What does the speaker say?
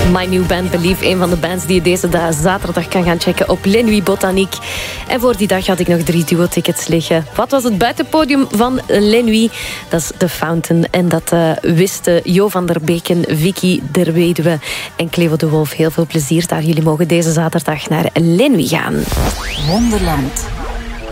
My New Band Believe, een van de bands die je deze zaterdag kan gaan checken op Les Nuits Botanique. En voor die dag had ik nog 3 duo-tickets liggen. Wat was het buitenpodium van Les Nuits? Dat is The Fountain. En dat wisten Jo van der Beken, Vicky der Weduwe en Cleo de Wolf. Heel veel plezier daar. Jullie mogen deze zaterdag naar Les Nuits gaan. Wonderland.